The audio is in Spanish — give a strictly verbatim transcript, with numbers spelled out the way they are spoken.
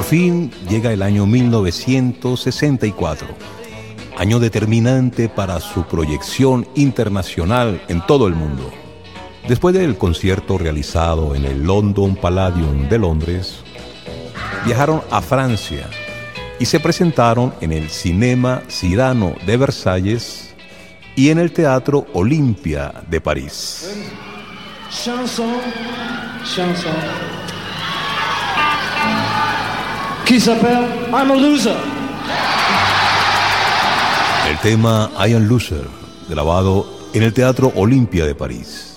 fin llega el año mil novecientos sesenta y cuatro, año determinante para su proyección internacional en todo el mundo. Después del concierto realizado en el London Palladium de Londres, viajaron a Francia y se presentaron en el Cinema Cyrano de Versalles y en el Teatro Olympia de París. Chanson, chanson, qui s'appelle I'm a Loser. El tema I Am Loser, grabado en el Teatro Olympia de París.